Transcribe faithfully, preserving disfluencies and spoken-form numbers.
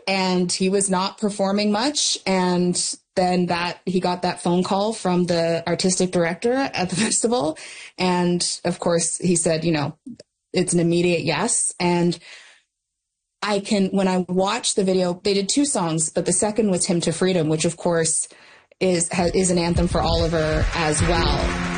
and he was not performing much. And then that he got that phone call from the artistic director at the festival. And of course, he said, you know, it's an immediate yes. And I can, when I watched the video, they did two songs, but the second was Hymn to Freedom, which of course is, is an anthem for Oliver as well.